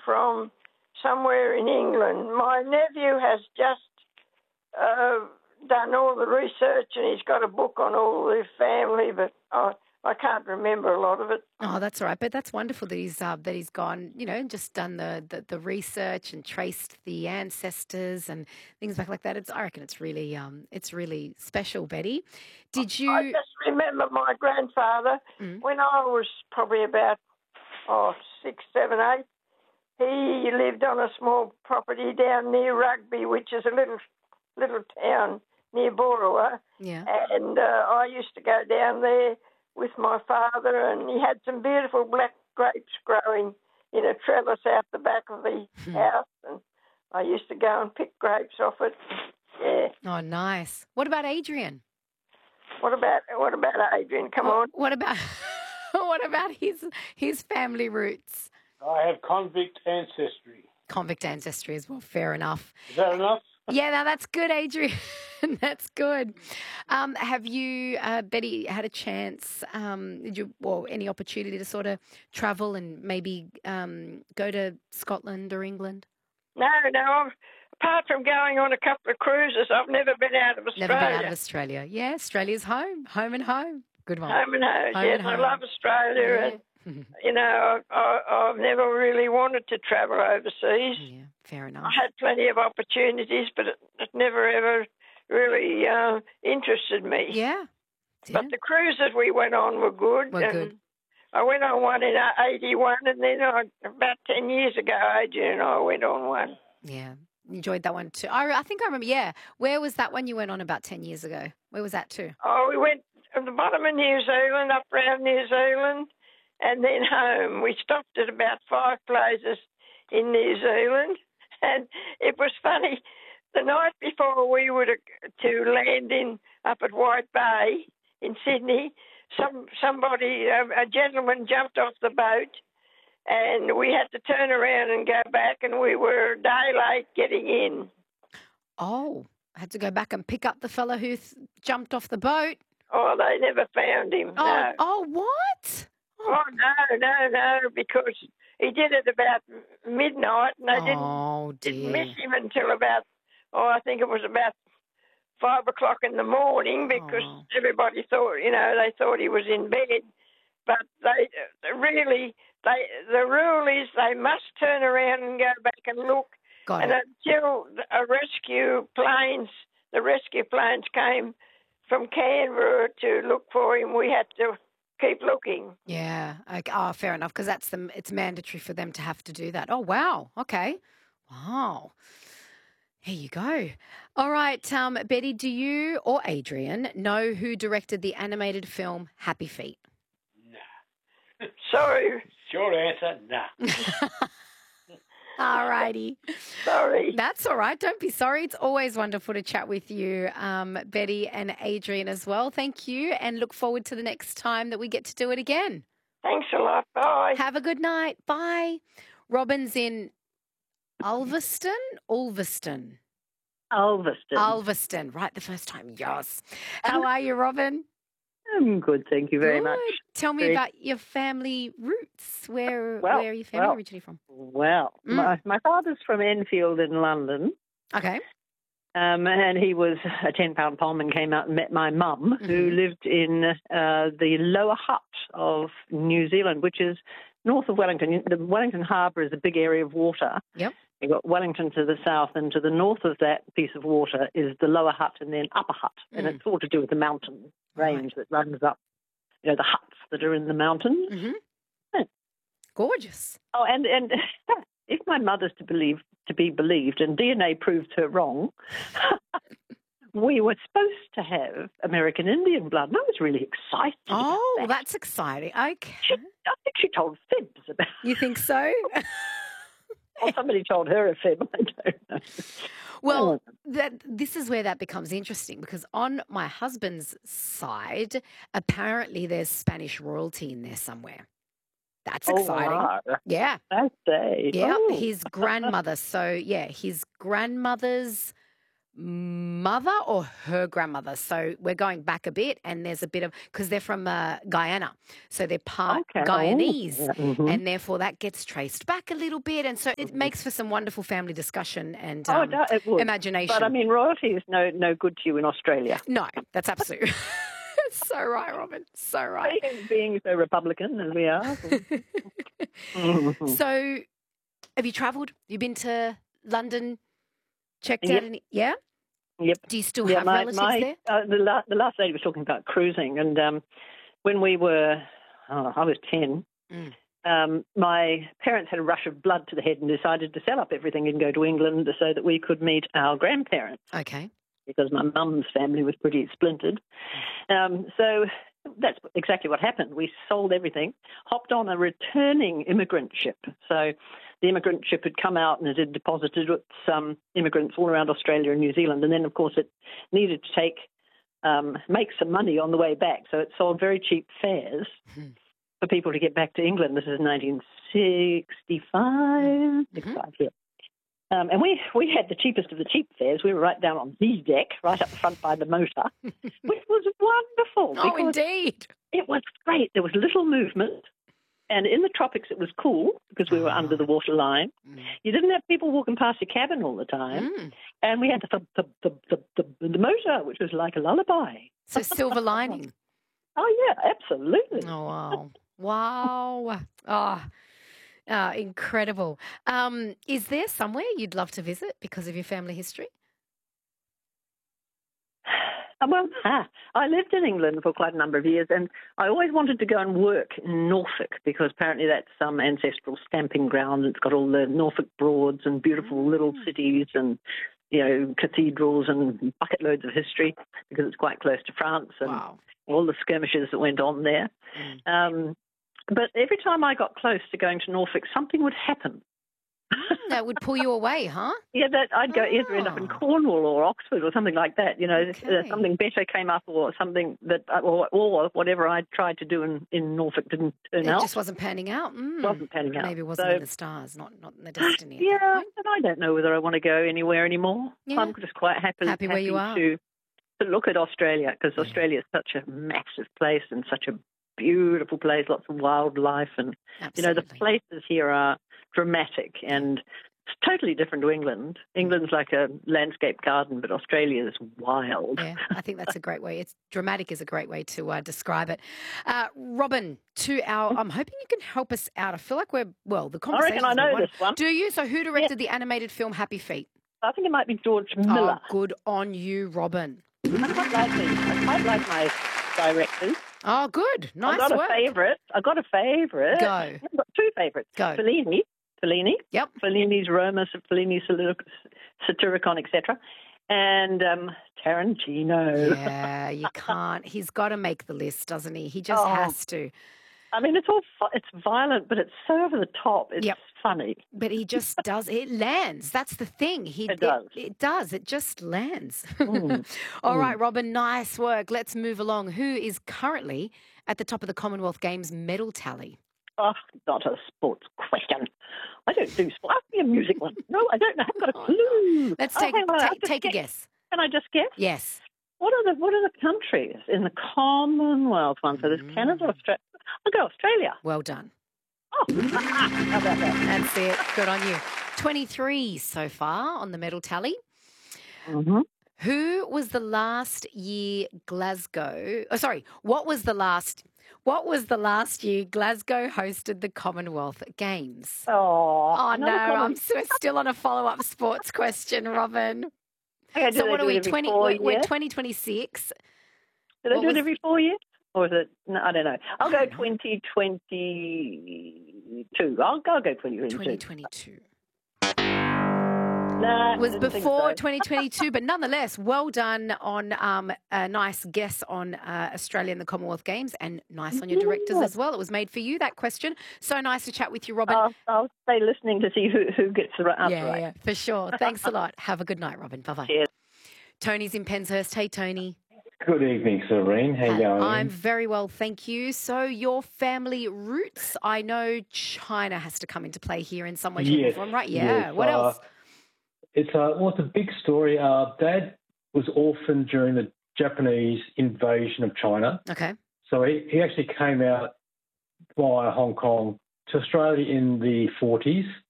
from somewhere in England. My nephew has just done all the research and he's got a book on all the family, but I can't remember a lot of it. Oh, that's all right. But that's wonderful that he's gone, and just done the research and traced the ancestors and things like that. I reckon it's really special, Betty. Did you? I just remember my grandfather when I was probably about 6, 7, 8. He lived on a small property down near Rugby, which is a little town near Borawa. Yeah. And I used to go down there with my father, and he had some beautiful black grapes growing in a trellis out the back of the house, and I used to go and pick grapes off it. Yeah. Oh, nice. What about Adrian? What about Adrian? Come on. What about his family roots? I have convict ancestry. Convict ancestry as well. Fair enough. Is that enough? Yeah, no, that's good, Adrian. That's good. Have you, Betty, had a chance, any opportunity to sort of travel and maybe go to Scotland or England? No. Apart from going on a couple of cruises, I've never been out of Australia. Never been out of Australia. Yeah, Australia's home. Home and home. Good one. Home and home, yes. I love Australia. Yeah. And, I've never really wanted to travel overseas. Yeah, fair enough. I had plenty of opportunities, but it never ever really interested me. Yeah. But the cruises we went on were good. Good. I went on one in 81, and then about 10 years ago, Adrian and I went on one. Yeah. Enjoyed that one too. I think I remember, yeah. Where was that one you went on about 10 years ago? Where was that to? Oh, we went at the bottom of New Zealand, up around New Zealand, and then home. We stopped at about 5 places in New Zealand, and it was funny. The night before we were to land up at White Bay in Sydney, somebody, a gentleman jumped off the boat, and we had to turn around and go back, and we were a day late getting in. Oh, I had to go back and pick up the fellow who jumped off the boat. Oh, they never found him. No. Oh, what? Oh, no, because he did it about midnight, and they didn't miss him until about, I think it was about 5 o'clock in the morning, because everybody thought, they thought he was in bed. But the rule is they must turn around and go back and look. Until the rescue planes came from Canberra to look for him, we had to keep looking. Yeah. Okay. Fair enough, because it's mandatory for them to have to do that. Oh, wow. Okay. Wow. Here you go. All right, Betty, do you or Adrian know who directed the animated film Happy Feet? Nah. Sorry. Short answer, nah. All righty. Sorry. That's all right. Don't be sorry. It's always wonderful to chat with you, Betty and Adrian as well. Thank you, and look forward to the next time that we get to do it again. Thanks a lot. Bye. Have a good night. Bye. Robin's in Ulverston? Ulverston. Right, the first time. Yes. How are you, Robin? I'm good, thank you very much. Tell me about your family roots. Where are your family originally from? Well, my father's from Enfield in London. Okay. And he was a 10-pound pom and came out and met my mum, who lived in the Lower Hutt of New Zealand, which is north of Wellington. The Wellington Harbour is a big area of water. Yep. You've got Wellington to the south, and to the north of that piece of water is the Lower Hutt and then Upper Hutt. And it's all to do with the mountain range that runs up, the huts that are in the mountains. Mm-hmm. Yeah. Gorgeous. Oh, and if my mother's to be believed, and DNA proves her wrong, we were supposed to have American Indian blood, and I was really excited about that. That's exciting. Okay. I think she told fibs about it. You think so? Or somebody told her a fib. I don't know. Well, this is where that becomes interesting, because on my husband's side, apparently there's Spanish royalty in there somewhere. That's exciting. Wow. Yeah. I say. Yeah, Oh. his grandmother. So, yeah, his grandmother's mother or her grandmother. So we're going back a bit, and there's a bit of, because they're from Guyana, so they're part Guyanese, and therefore that gets traced back a little bit, and so it makes for some wonderful family discussion and it would. imagination. But I mean, royalty is no good to you in Australia. No, that's absolutely so right, Robin. So right. Being so Republican as we are. So, have you travelled? You've been to London? Checked out any? Yeah. Yep. Do you still have relatives there? The last lady was talking about cruising, and when we were, I was 10. My parents had a rush of blood to the head and decided to sell up everything and go to England so that we could meet our grandparents. Okay. Because my mum's family was pretty splintered. So that's exactly what happened. We sold everything, hopped on a returning immigrant ship. So the immigrant ship had come out and it had deposited some immigrants all around Australia and New Zealand. And then, of course, it needed to make some money on the way back. So it sold very cheap fares for people to get back to England. This is 1965, 65, yeah. And we had the cheapest of the cheap fares. We were right down on the deck, right up front by the motor, which was wonderful. Oh, indeed. It was great. There was little movement. And in the tropics, it was cool because we were under the water line. You didn't have people walking past your cabin all the time. And we had the motor, which was like a lullaby. So silver lining. Oh, yeah, absolutely. Oh, wow. Wow. Incredible. Is there somewhere you'd love to visit because of your family history? Well, I lived in England for quite a number of years, and I always wanted to go and work in Norfolk because apparently that's some ancestral stamping ground. It's got all the Norfolk Broads and beautiful little cities and, cathedrals and bucket loads of history because it's quite close to France and all the skirmishes that went on there. But every time I got close to going to Norfolk, something would happen. That would pull you away, huh? Yeah, I'd go either end up in Cornwall or Oxford or something like that. Something better came up or something that, or whatever I tried to do in Norfolk didn't turn out. It just wasn't panning out. Wasn't panning out. Maybe it wasn't in the stars, not in the destiny. Yeah, and I don't know whether I want to go anywhere anymore. Yeah. I'm just quite happy where you are. To look at Australia because Australia is such a massive place and such a beautiful place, lots of wildlife, and the places here are dramatic and it's totally different to England. England's like a landscape garden, but Australia is wild. Yeah, I think that's a great way. It's dramatic is a great way to describe it. Robin, I'm hoping you can help us out. I feel like the conversation. I reckon I know this one. Do you? So who directed the animated film Happy Feet? I think it might be George Miller. Oh, good on you, Robin. I quite like my directors. Oh, good. Nice work. I've got a favourite. Go. I've got two favourites. Go. Fellini. Yep. Fellini's Roma, Fellini's Satyricon, etc. And Tarantino. Yeah, you can't. He's got to make the list, doesn't he? He just has to. I mean, it's violent, but it's so over the top. It's funny. But he just does. It lands. That's the thing. It does. It does. It just lands. All right, Robin, nice work. Let's move along. Who is currently at the top of the Commonwealth Games medal tally? Oh, not a sports question. I don't do sport. Ask me a music one. No, I don't know. I haven't got a clue. Let's take a guess. Can I just guess? Yes. What are the countries in the Commonwealth one? So there's Canada, Australia. I'll go Australia. Well done. Oh, how about that? That's it. Good on you. 23 so far on the medal tally. Mm-hmm. Who was the last year Glasgow? Oh, sorry. What was the last year Glasgow hosted the Commonwealth Games? Oh no, I'm still on a follow-up sports question, Robin. Okay, so what are we? We're 2026. Do they do it every 4 years? Or is it? No, I don't know. I'll go 2022. I'll go 2022. 2022. Nah, it was before 2022, but nonetheless, well done on a nice guess on Australia and the Commonwealth Games, and nice on your directors as well. It was made for you, that question. So nice to chat with you, Robin. I'll stay listening to see who gets the answer right. Yeah, for sure. Thanks a lot. Have a good night, Robin. Bye-bye. Cheers. Tony's in Penshurst. Hey, Tony. Good evening, Serene. How you going? I'm very well, thank you. So your family roots, I know China has to come into play here in some way, shape, or form, right? Yeah. Yes, what else? It's a big story. Dad was orphaned during the Japanese invasion of China. Okay. So he actually came out via Hong Kong to Australia in the 40s.